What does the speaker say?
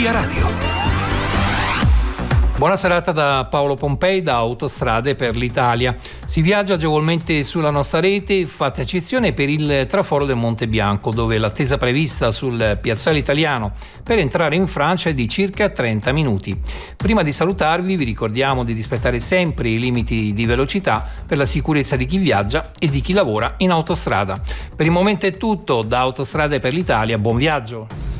Via Radio. Buona serata da Paolo Pompei da Autostrade per l'Italia. Si viaggia agevolmente sulla nostra rete, fatta eccezione per il traforo del Monte Bianco, dove l'attesa prevista sul piazzale italiano per entrare in Francia è di circa 30 minuti. Prima di salutarvi vi ricordiamo di rispettare sempre i limiti di velocità per la sicurezza di chi viaggia e di chi lavora in autostrada. Per il momento è tutto, da Autostrade per l'Italia, buon viaggio!